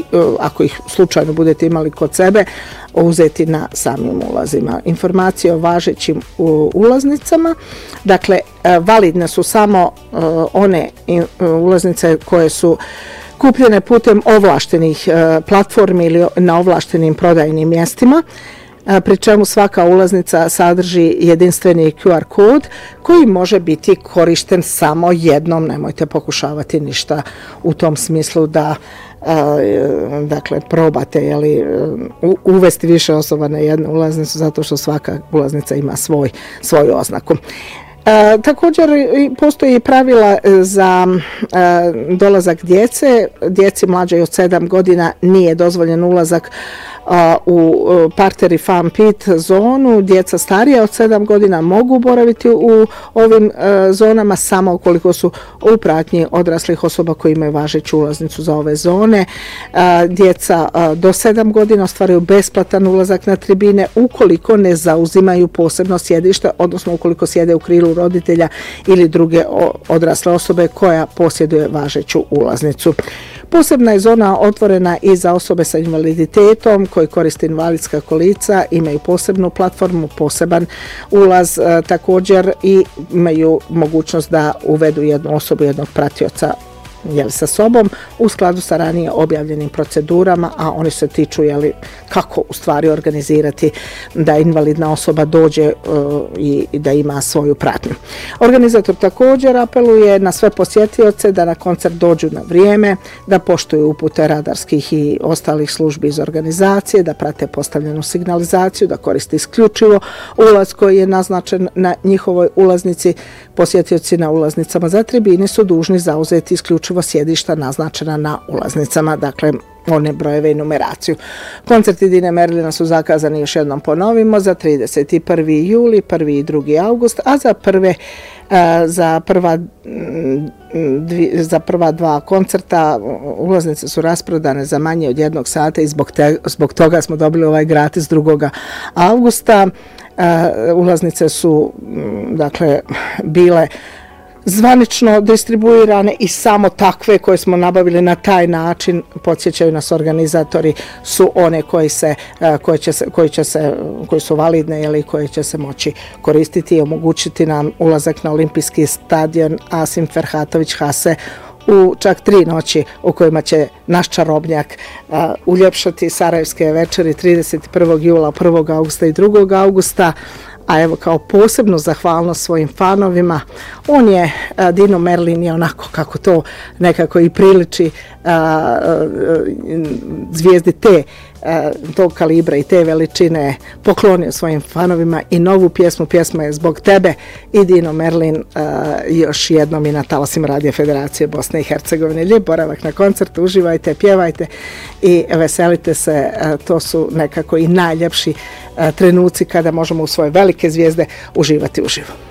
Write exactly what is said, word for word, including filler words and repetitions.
ako ih slučajno budete imali kod sebe, uzeti na samim ulazima. Informacije o važećim ulaznicama, dakle, validne su samo one ulaznice koje su kupljene putem ovlaštenih platformi ili na ovlaštenim prodajnim mjestima, pri čemu svaka ulaznica sadrži jedinstveni Q R kod koji može biti korišten samo jednom. Nemojte pokušavati ništa u tom smislu da dakle probate jeli, uvesti više osoba na jednu ulaznicu, zato što svaka ulaznica ima svoj, svoju oznaku. E, također postoji i pravila za e, dolazak djece. Djeci mlađe od sedam godina nije dozvoljen ulazak a, u parter i fan pit zonu. Djeca starija od sedam godina mogu boraviti u ovim a, zonama samo ukoliko su u pratnji odraslih osoba koji imaju važeću ulaznicu za ove zone. A, djeca a, do sedam godina ostvaruju besplatan ulazak na tribine ukoliko ne zauzimaju posebno sjedište, odnosno ukoliko sjede u krilu roditelja ili druge odrasle osobe koja posjeduje važeću ulaznicu. Posebna je zona otvorena i za osobe sa invaliditetom koji koriste invalidska kolica, imaju posebnu platformu, poseban ulaz, također i imaju mogućnost da uvedu jednu osobu, jednog pratioca jeli, sa sobom u skladu sa ranije objavljenim procedurama, a oni se tiču jeli, kako u stvari organizirati da invalidna osoba dođe uh, i, i da ima svoju pratnju. Organizator također apeluje na sve posjetioce da na koncert dođu na vrijeme, da poštuju upute radarskih i ostalih službi iz organizacije, da prate postavljenu signalizaciju, da koriste isključivo ulaz koji je naznačen na njihovoj ulaznici. Posjetioci na ulaznicama za tribine su dužni zauzeti isključivo sjedišta naznačena na ulaznicama, dakle one brojeve i numeraciju. Koncerti Dine Merlina su zakazani, još jednom ponovimo, za trideset prvi juli, prvi i drugi august, a za prve za prva za prva dva koncerta ulaznice su rasprodane za manje od jednog sata i zbog, te, zbog toga smo dobili ovaj gratis drugog augusta. Ulaznice su dakle bile zvanično distribuirane i samo takve koje smo nabavili na taj način, podsjećaju nas organizatori, su one koji se, koje će se, koji će se, koji su validne ili koje će se moći koristiti i omogućiti nam ulazak na olimpijski stadion Asim Ferhatović Hase u čak tri noći u kojima će naš čarobnjak uh, uljepšati sarajevske večeri trideset prvog jula, prvog augusta i drugog augusta. A evo kao posebnu zahvalnost svojim fanovima, on je, Dino Merlin je onako kako to nekako i priliči a, a, zvijezdi te, a, tog kalibra i te veličine, poklonio svojim fanovima i novu pjesmu, pjesma je Zbog tebe i Dino Merlin a, još jednom i na talasima Radio Federacije Bosne i Hercegovine. Lijep boravak na koncertu, uživajte, pjevajte i veselite se, a, to su nekako i najljepši a, trenuci kada možemo u svoje velike zvijezde uživati uživo.